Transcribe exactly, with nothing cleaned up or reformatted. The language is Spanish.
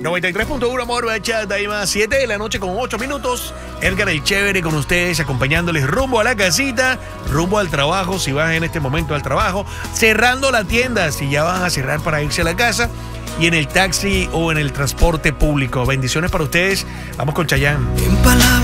noventa y tres punto uno Amor Bachata y más. siete de la noche con ocho minutos. Edgar el Chévere con ustedes, acompañándoles rumbo a la casita, rumbo al trabajo, si vas en este momento al trabajo, cerrando la tienda, si ya van a cerrar para irse a la casa, y en el taxi o en el transporte público. Bendiciones para ustedes. Vamos con Chayanne. En palabras